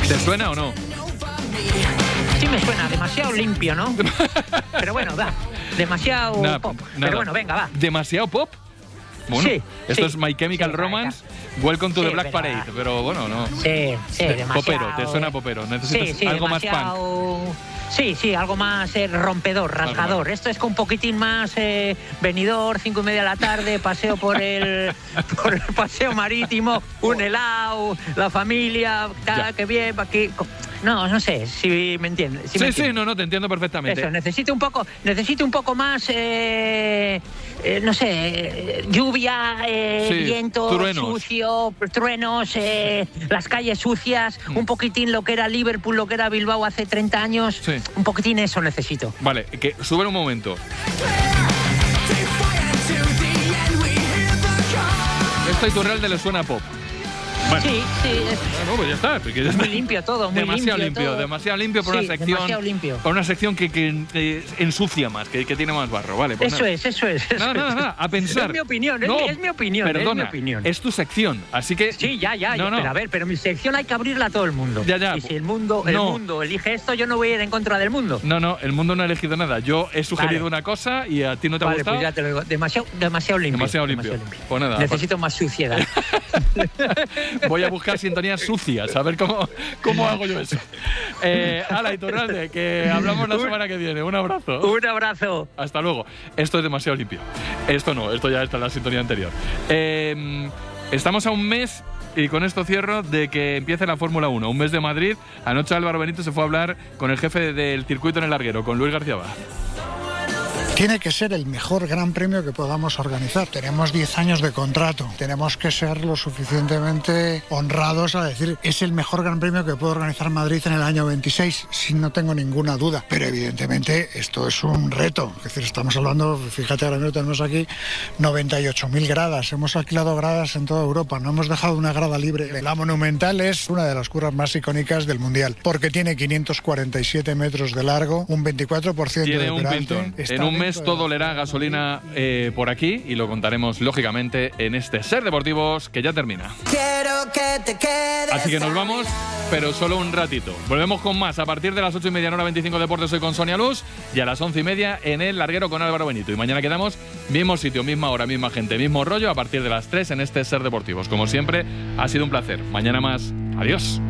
¿Te suena o no? Sí me suena, demasiado limpio, ¿no? Pero bueno, va, demasiado pop. Pero bueno, venga, va. ¿Demasiado pop? Bueno, sí, esto sí, es My Chemical sí, Romance, Welcome to the Black Parade, pero bueno, no. Sí, demasiado. Popero, te suena popero, necesitas algo demasiado... más punk. Sí, algo más rompedor, rasgador. Esto es con un poquitín más venidor, 5:30 de la tarde, paseo por el paseo marítimo, un helado, la familia, qué bien, aquí... No sé si me entiendes. Sí, no, te entiendo perfectamente. Eso, necesito un poco más, no sé, lluvia, viento, truenos. sucio, truenos, las calles sucias, un poquitín lo que era Liverpool, lo que era Bilbao hace 30 años, un poquitín eso necesito. Vale, que sube un momento. Esto a Iturralde le suena pop. Bueno. Sí. Bueno, pues ya está. Es muy limpio todo, muy demasiado limpio. todo. Demasiado limpio por una sección. Demasiado limpio. Por una sección que ensucia más, que tiene más barro, ¿vale? Pues eso es. Nada, a pensar. Es mi opinión, es mi opinión. Perdona, es mi opinión. Es tu sección, así que... Sí, ya. No. Pero a ver, pero mi sección hay que abrirla a todo el mundo. Ya. Y si el mundo elige esto, yo no voy a ir en contra del mundo. No, el mundo no ha elegido nada. Yo he sugerido una cosa y a ti no te ha gustado. Pues ya te lo digo. Demasiado limpio. Demasiado limpio. Pues nada. Necesito más suciedad. Voy a buscar sintonías sucias, a ver cómo hago yo eso. Hala, Iturralde, que hablamos la semana que viene. Un abrazo. Un abrazo. Hasta luego. Esto es demasiado limpio. Esto no, esto ya está en la sintonía anterior. Estamos a un mes, y con esto cierro, de que empiece la Fórmula 1. Un mes de Madrid. Anoche Álvaro Benito se fue a hablar con el jefe del circuito en el larguero, con Luis García Bá. Tiene que ser el mejor gran premio que podamos organizar. Tenemos 10 años de contrato. Tenemos que ser lo suficientemente honrados a decir es el mejor gran premio que puede organizar Madrid en el año 26, si no tengo ninguna duda. Pero evidentemente esto es un reto. Es decir, estamos hablando, fíjate, ahora mismo tenemos aquí 98.000 gradas. Hemos alquilado gradas en toda Europa. No hemos dejado una grada libre. La Monumental es una de las curvas más icónicas del Mundial porque tiene 547 metros de largo, un 24% tiene de un pintón. En un mes todo olerá gasolina por aquí y lo contaremos lógicamente en este Ser Deportivos que ya termina. Quiero que te quedes. Así que nos vamos, pero solo un ratito. Volvemos con más a partir de las 8:30 en Hora 25 Deportes. Soy con Sonia Luz y a las 11:30 en el larguero con Álvaro Benito. Y mañana quedamos mismo sitio, misma hora, misma gente, mismo rollo a partir de las 3 en este Ser Deportivos. Como siempre, ha sido un placer. Mañana más. Adiós.